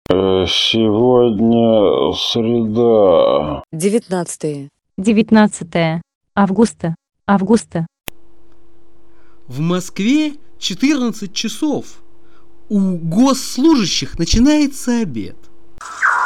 Сегодня среда. 19 августа. В Москве 14 часов. У госслужащих начинается обед.